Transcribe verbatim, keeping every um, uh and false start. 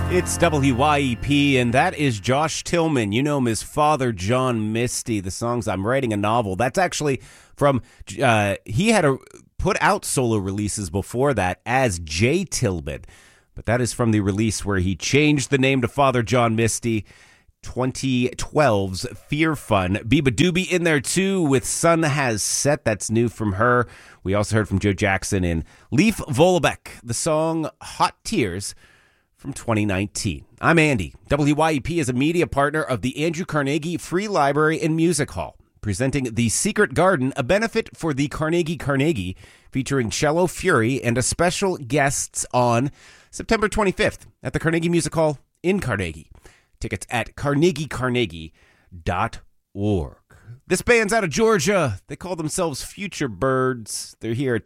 It's W Y E P, and that is Josh Tillman. You know him as Father John Misty. The song's I'm Writing a Novel. That's actually from, uh, he had a, put out solo releases before that as J. Tillman. But that is from the release where he changed the name to Father John Misty, twenty twelve's Fear Fun. Biba Doobie in there too with Sun Has Set. That's new from her. We also heard from Joe Jackson in Leif Volbeck, the song Hot Tears from twenty nineteen. I'm Andy. W Y E P is a media partner of the Andrew Carnegie Free Library and Music Hall, presenting The Secret Garden, a benefit for the Carnegie Carnegie, featuring Cello Fury and a special guests on September twenty-fifth at the Carnegie Music Hall in Carnegie. Tickets at carnegie carnegie dot org. This band's out of Georgia. They call themselves Future Birds. They're here at